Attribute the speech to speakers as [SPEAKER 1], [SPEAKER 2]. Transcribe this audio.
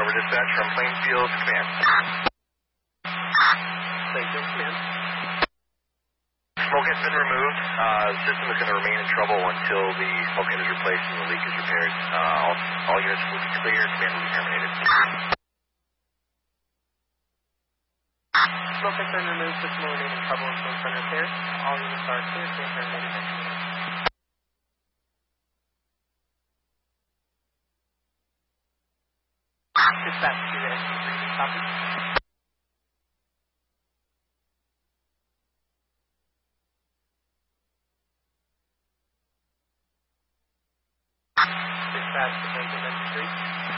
[SPEAKER 1] over dispatch from Plainfield Command.
[SPEAKER 2] Plainfield Command.
[SPEAKER 1] Smoke has been removed. The system is going to remain in trouble until the smoke head is replaced and the leak is repaired. All units will be clear. Command will be terminated.
[SPEAKER 2] Smoke has been removed. System will remain in trouble until it's been repaired. All units are clear. Command terminated. Dispatch to the NC3, copy. Dispatch to Plainfield NC3.